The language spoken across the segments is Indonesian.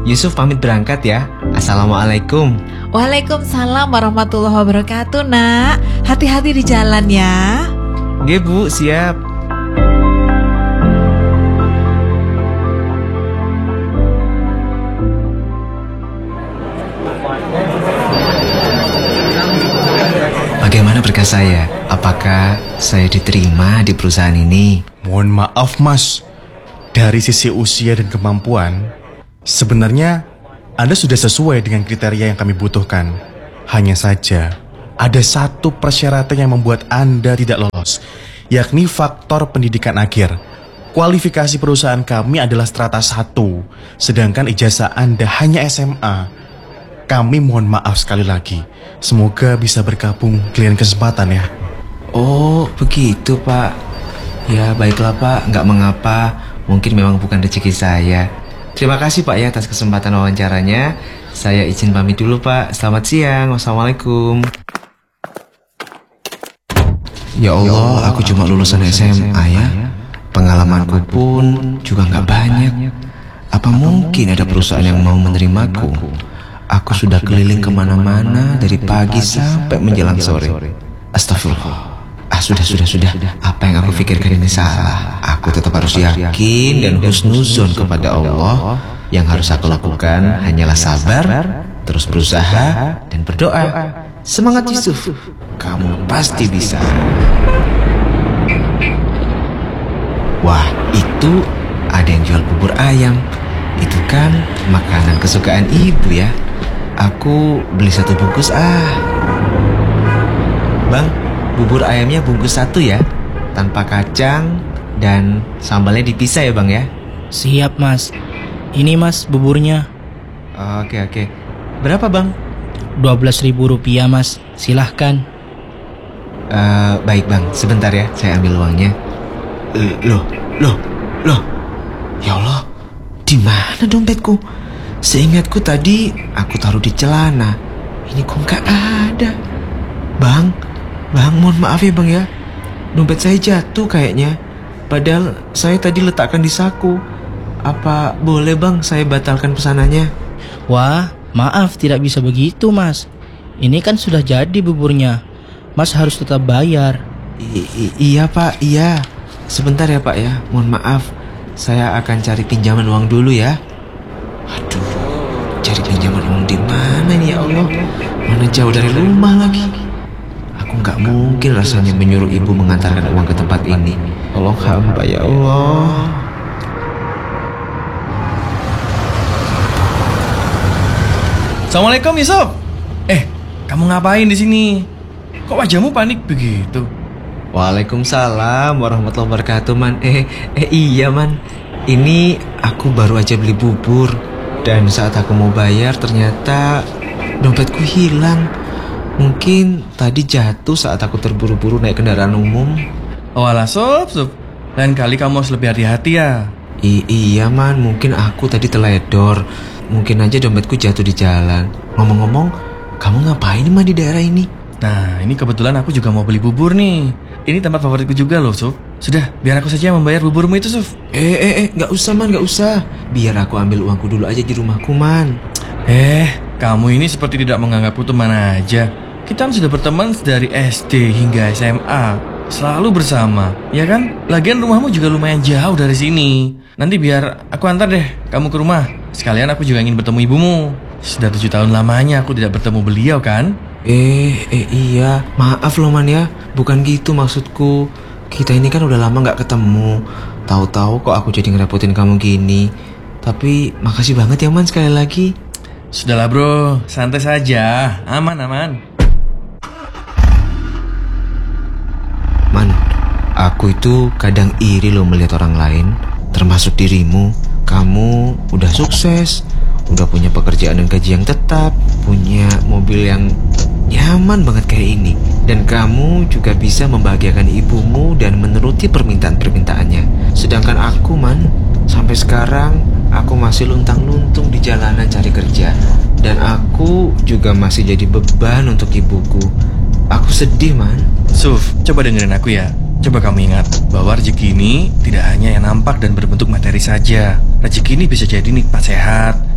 Yusuf pamit berangkat ya. Assalamualaikum. Waalaikumsalam warahmatullahi wabarakatuh, Nak. Hati-hati di jalan ya. Nggih, Bu, siap. Bagaimana berkas saya? Apakah saya diterima di perusahaan ini? Mohon maaf Mas, dari sisi usia dan kemampuan, sebenarnya Anda sudah sesuai dengan kriteria yang kami butuhkan. Hanya saja, ada satu persyaratan yang membuat Anda tidak lolos, yakni faktor pendidikan akhir. Kualifikasi perusahaan kami adalah strata 1, sedangkan ijazah Anda hanya SMA. Kami mohon maaf sekali lagi. Semoga bisa bergabung di lain kesempatan ya. Oh, begitu Pak. Ya, baiklah Pak, nggak mengapa. Mungkin memang bukan rezeki saya. Terima kasih Pak ya atas kesempatan wawancaranya. Saya izin pamit dulu Pak. Selamat siang. Wassalamualaikum. Ya Allah, aku cuma lulusan SMA ya. Pengalamanku pun juga nggak banyak. Apa mungkin ada perusahaan yang mau menerimaku? Aku sudah keliling kemana-mana dari pagi sampai menjelang sore. Astagfirullah. Sudah. Apa yang aku pikirkan ini salah. Aku tetap harus yakin dan husnuzon kepada Allah. Yang harus aku lakukan hanyalah sabar, terus berusaha, dan berdoa. Semangat Yusuf, kamu pasti bisa. Wah, itu ada yang jual bubur ayam. Itu kan makanan kesukaan ibu ya. Aku beli 1 bungkus Bang, bubur ayamnya bungkus 1 ya. Tanpa kacang dan sambalnya dipisah ya Bang ya. Siap Mas. Ini Mas buburnya. Oke. Berapa Bang? Rp12.000 Mas. Silahkan. Baik Bang, sebentar ya, saya ambil uangnya. Loh. Ya Allah, di mana dompetku? Seingatku tadi aku taruh di celana. Ini kok nggak ada. Bang, mohon maaf ya Bang ya. Dompet saya jatuh kayaknya. Padahal saya tadi letakkan di saku. Apa boleh Bang saya batalkan pesanannya? Wah, maaf tidak bisa begitu Mas. Ini kan sudah jadi buburnya. Mas harus tetap bayar. Iya Pak, iya. Sebentar ya Pak ya, mohon maaf. Saya akan cari pinjaman uang dulu ya. Aduh, cari pinjaman uang di mana nih ya Allah? Mana jauh dari rumah lagi. Aku nggak mungkin rasanya menyuruh ibu mengantarkan uang ke tempat ini. Tolong hamba ya Allah. Assalamualaikum Yusuf. Kamu ngapain di sini? Kok wajahmu panik begitu? Waalaikumsalam warahmatullahi wabarakatuh Man. Iya Man. Ini aku baru aja beli bubur. Dan saat aku mau bayar ternyata dompetku hilang. Mungkin tadi jatuh saat aku terburu-buru naik kendaraan umum. Oh alah Sob. Lain kali kamu harus lebih hati-hati ya. Iya Man, mungkin aku tadi teledor. Mungkin aja dompetku jatuh di jalan. Ngomong-ngomong, kamu ngapain Man di daerah ini? Nah ini kebetulan aku juga mau beli bubur nih. Ini tempat favoritku juga loh Sob. Sudah, biar aku saja yang membayar buburmu itu Sob. Gak usah Man, gak usah. Biar aku ambil uangku dulu aja di rumahku Man. Kamu ini seperti tidak menganggapku teman aja. Kita kan sudah berteman dari SD hingga SMA. Selalu bersama, ya kan? Lagian rumahmu juga lumayan jauh dari sini. Nanti biar aku antar deh kamu ke rumah. Sekalian aku juga ingin bertemu ibumu. Sudah 7 tahun lamanya aku tidak bertemu beliau kan? Iya. Maaf loh Man ya. Bukan gitu maksudku. Kita ini kan udah lama gak ketemu. Tahu-tahu kok aku jadi ngerepotin kamu gini. Tapi makasih banget ya Man sekali lagi. Sudahlah bro, santai saja. Aman. Man, aku itu kadang iri loh melihat orang lain, termasuk dirimu. Kamu udah sukses, udah punya pekerjaan dan gaji yang tetap, punya mobil yang nyaman banget kayak ini. Dan kamu juga bisa membahagiakan ibumu dan menuruti permintaan-permintaannya. Sedangkan aku Man, sampai sekarang aku masih luntang-luntung di jalanan cari kerja. Dan aku juga masih jadi beban untuk ibuku. Aku sedih Man. Suf, coba dengerin aku ya. Coba kamu ingat bahwa rezeki ini tidak hanya yang nampak dan berbentuk materi saja. Rezeki ini bisa jadi nikmat sehat,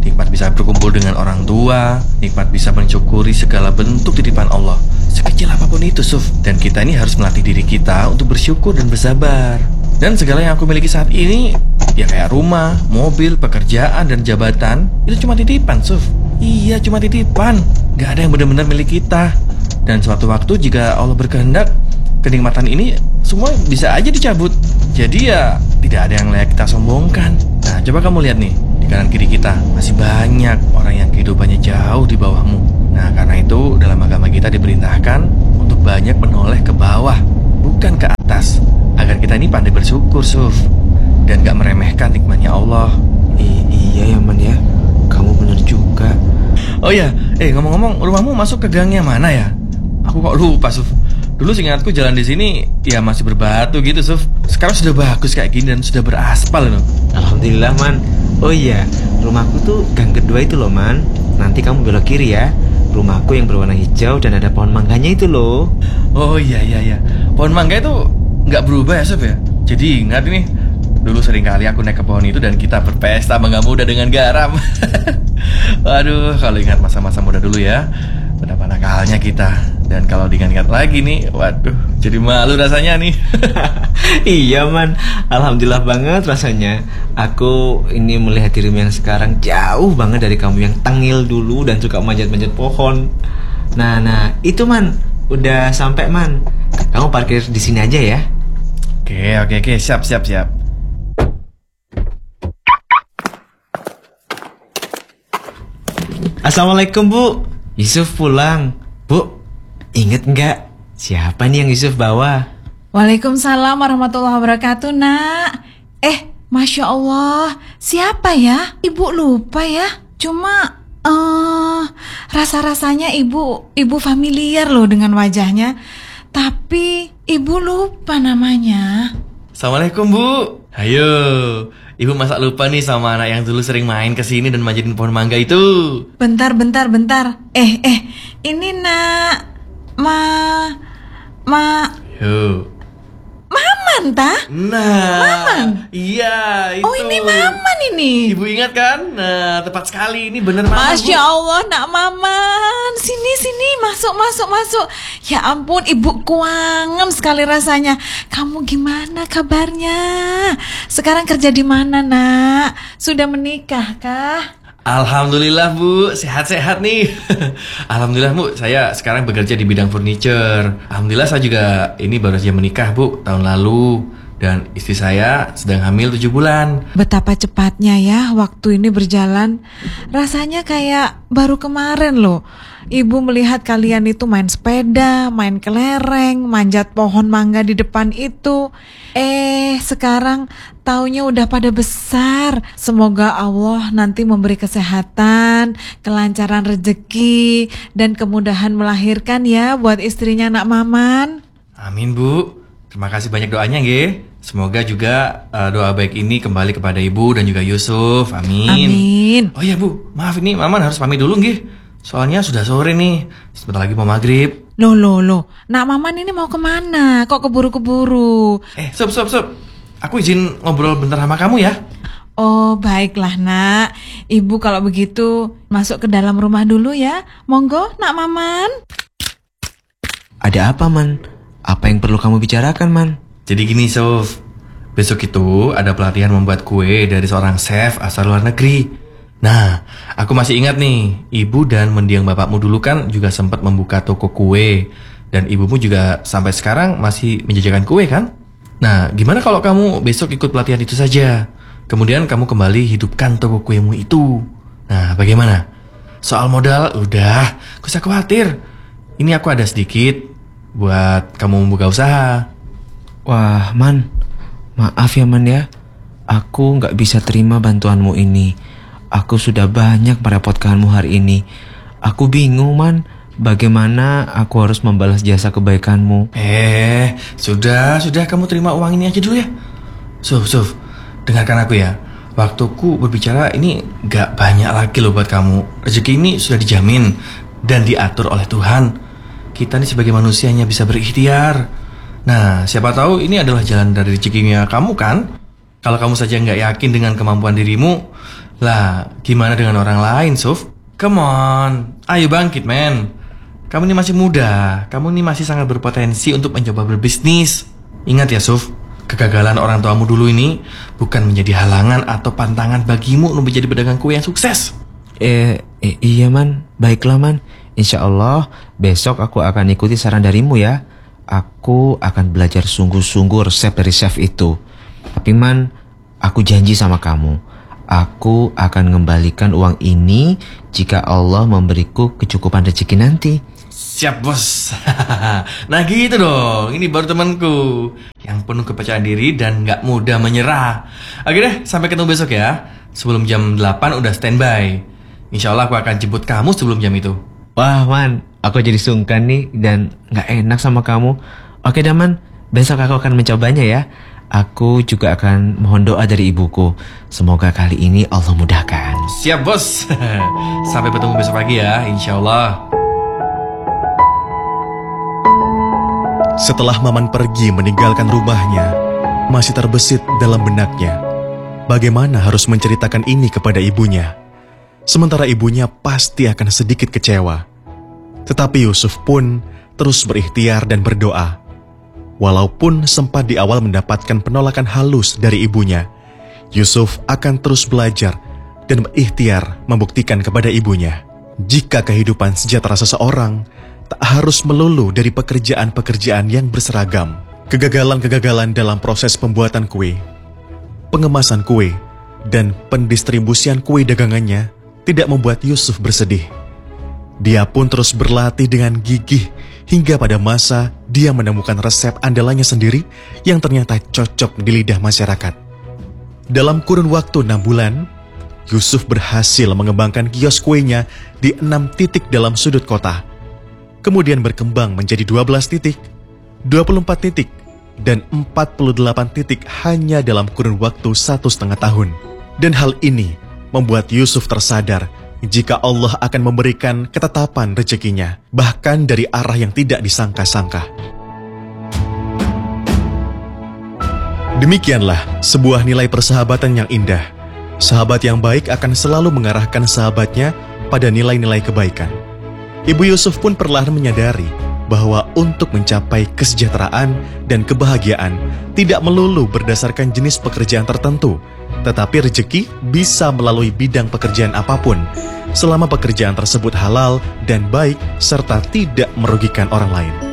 nikmat bisa berkumpul dengan orang tua, nikmat bisa mensyukuri segala bentuk titipan Allah, sekecil apapun itu, Suf. Dan kita ini harus melatih diri kita untuk bersyukur dan bersabar. Dan segala yang aku miliki saat ini, ya kayak rumah, mobil, pekerjaan, dan jabatan, itu cuma titipan, Suf. Iya, cuma titipan. Gak ada yang benar-benar milik kita. Dan suatu waktu jika Allah berkehendak, kenikmatan ini semua bisa aja dicabut. Jadi ya tidak ada yang layak kita sombongkan. Nah, coba kamu lihat nih, di kanan kiri kita masih banyak orang yang kehidupannya jauh di bawahmu. Nah, karena itu dalam agama kita diperintahkan untuk banyak menoleh ke bawah, bukan ke atas, agar kita ini pandai bersyukur, Suf, dan gak meremehkan nikmatnya Allah. Iya ya Man ya, kamu bener juga. Oh ya, ngomong-ngomong, rumahmu masuk ke gangnya mana ya? Aku kok lupa, Suf. Dulu seingatku jalan di sini ya masih berbatu gitu, Suf. Sekarang sudah bagus kayak gini dan sudah beraspal loh. Alhamdulillah Man. Oh iya, rumahku tuh gang kedua itu loh Man. Nanti kamu belok kiri ya. Rumahku yang berwarna hijau dan ada pohon mangganya itu loh. Oh iya. Pohon mangga itu nggak berubah ya, Suf ya? Jadi ingat ini, dulu sering kali aku naik ke pohon itu dan kita berpesta mangga muda dengan garam. Waduh, kalau ingat masa-masa muda dulu ya, betapa nakalnya kita. Dan kalau diingat-ingat lagi nih, waduh, jadi malu rasanya nih. Iya Man, alhamdulillah banget rasanya. Aku ini melihat dirimu yang sekarang jauh banget dari kamu yang tengil dulu dan suka manjat-manjat pohon. Nah, itu Man, udah sampai Man. Kamu parkir di sini aja ya. Oke, siap. Assalamualaikum Bu. Yusuf pulang. Bu, inget nggak siapa nih yang Yusuf bawa? Waalaikumsalam warahmatullahi wabarakatuh, Nak. Masya Allah, siapa ya? Ibu lupa ya. Cuma rasa-rasanya ibu familiar loh dengan wajahnya. Tapi ibu lupa namanya. Assalamualaikum, Bu. Ayo, Ibu masa lupa nih sama anak yang dulu sering main kesini dan manjatin pohon mangga itu? Bentar. Ini Nak. Yo. Maman, ta? Nah, Maman? Iya, itu. Oh, ini Maman ini. Ibu ingat kan? Nah, tepat sekali. Ini bener Maman, Masya Bu. Allah, Nak Maman. Sini, masuk. Ya ampun, Ibu kuangem sekali rasanya. Kamu gimana kabarnya? Sekarang kerja di mana, Nak? Sudah menikah kah? Alhamdulillah, Bu, sehat-sehat nih. Alhamdulillah, Bu, saya sekarang bekerja di bidang furniture. Alhamdulillah saya juga ini baru saja menikah, Bu, tahun lalu. Dan istri saya sedang hamil 7 bulan. Betapa cepatnya ya waktu ini berjalan. Rasanya kayak baru kemarin loh. Ibu melihat kalian itu main sepeda, main kelereng, manjat pohon mangga di depan itu. Sekarang taunya udah pada besar. Semoga Allah nanti memberi kesehatan, kelancaran rezeki, dan kemudahan melahirkan ya buat istrinya Nak Maman. Amin, Bu. Terima kasih banyak doanya, nggih. Semoga juga doa baik ini kembali kepada Ibu dan juga Yusuf. Amin. Oh iya, Bu, maaf ini Maman harus pamit dulu, nggih. Soalnya sudah sore nih. Sebentar lagi mau maghrib. Loh. Nak Maman ini mau kemana? Kok keburu-keburu? Sup. Aku izin ngobrol bentar sama kamu ya. Oh, baiklah, Nak. Ibu kalau begitu masuk ke dalam rumah dulu ya. Monggo, Nak Maman. Ada apa Man? Apa yang perlu kamu bicarakan Man? Jadi gini, Sof. Besok itu ada pelatihan membuat kue dari seorang chef asal luar negeri. Nah, aku masih ingat nih, ibu dan mendiang bapakmu dulu kan juga sempat membuka toko kue. Dan ibumu juga sampai sekarang masih menjajakan kue kan? Nah, gimana kalau kamu besok ikut pelatihan itu saja? Kemudian kamu kembali hidupkan toko kuemu itu. Nah, bagaimana? Soal modal, udah, gak usah khawatir. Ini aku ada sedikit buat kamu membuka usaha. Wah Man, maaf ya Man ya. Aku gak bisa terima bantuanmu ini. Aku sudah banyak merepotkanmu hari ini. Aku bingung Man, bagaimana aku harus membalas jasa kebaikanmu. Sudah kamu terima uang ini aja dulu ya. Suf, dengarkan aku ya. Waktuku berbicara ini gak banyak lagi loh buat kamu. Rezeki ini sudah dijamin dan diatur oleh Tuhan. Kita nih sebagai manusianya bisa berikhtiar. Nah, siapa tahu ini adalah jalan dari rezekinya kamu kan? Kalau kamu saja gak yakin dengan kemampuan dirimu, Lah, gimana dengan orang lain, Suf? Come on, ayo bangkit, men. Kamu ini masih muda, kamu ini masih sangat berpotensi untuk mencoba berbisnis. Ingat ya, Suf, kegagalan orang tuamu dulu ini bukan menjadi halangan atau pantangan bagimu untuk menjadi pedagang kue yang sukses. Iya man, baiklah man. Insya Allah besok aku akan ikuti saran darimu ya. Aku akan belajar sungguh-sungguh resep dari chef itu. Tapi man, aku janji sama kamu, aku akan mengembalikan uang ini jika Allah memberiku kecukupan rezeki nanti. Siap, bos. Nah gitu dong, ini baru temanku yang penuh kepercayaan diri dan gak mudah menyerah. Oke deh, sampai ketemu besok ya. Sebelum jam 8 udah standby. Insya Allah aku akan jemput kamu sebelum jam itu. Wah man, aku jadi sungkan nih dan gak enak sama kamu. Oke dah man, besok aku akan mencobanya ya. Aku juga akan mohon doa dari ibuku. Semoga kali ini Allah mudahkan. Siap, bos. Sampai bertemu besok pagi ya, insya Allah. Setelah Maman pergi meninggalkan rumahnya, masih terbesit dalam benaknya bagaimana harus menceritakan ini kepada ibunya. Sementara ibunya pasti akan sedikit kecewa. Tetapi Yusuf pun terus berikhtiar dan berdoa. Walaupun sempat di awal mendapatkan penolakan halus dari ibunya, Yusuf akan terus belajar dan berikhtiar membuktikan kepada ibunya, jika kehidupan sejahtera seseorang tak harus melulu dari pekerjaan-pekerjaan yang berseragam. Kegagalan-kegagalan dalam proses pembuatan kue, pengemasan kue, dan pendistribusian kue dagangannya tidak membuat Yusuf bersedih. Dia pun terus berlatih dengan gigih hingga pada masa dia menemukan resep andalannya sendiri yang ternyata cocok di lidah masyarakat. Dalam kurun waktu 6 bulan, Yusuf berhasil mengembangkan kios kuenya di 6 titik dalam sudut kota. Kemudian berkembang menjadi 12 titik, 24 titik, dan 48 titik hanya dalam kurun waktu 1,5 tahun. Dan hal ini membuat Yusuf tersadar jika Allah akan memberikan ketetapan rezekinya, bahkan dari arah yang tidak disangka-sangka. Demikianlah sebuah nilai persahabatan yang indah. Sahabat yang baik akan selalu mengarahkan sahabatnya pada nilai-nilai kebaikan. Ibu Yusuf pun perlahan menyadari bahwa untuk mencapai kesejahteraan dan kebahagiaan tidak melulu berdasarkan jenis pekerjaan tertentu, tetapi rezeki bisa melalui bidang pekerjaan apapun, selama pekerjaan tersebut halal dan baik serta tidak merugikan orang lain.